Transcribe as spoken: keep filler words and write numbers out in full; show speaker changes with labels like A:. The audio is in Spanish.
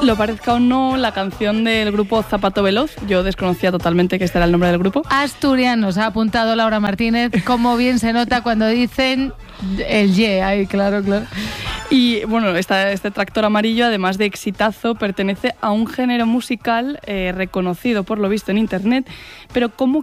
A: lo parezca o no, la canción del grupo Zapato Veloz. Yo desconocía totalmente que este era el nombre del grupo.
B: Asturianos, ha apuntado Laura Martínez. Cómo bien se nota cuando dicen el ye, ahí, claro, claro.
A: Y bueno, esta, este Tractor Amarillo, además de exitazo, pertenece a un género musical eh, reconocido por lo visto en internet, pero ¿cómo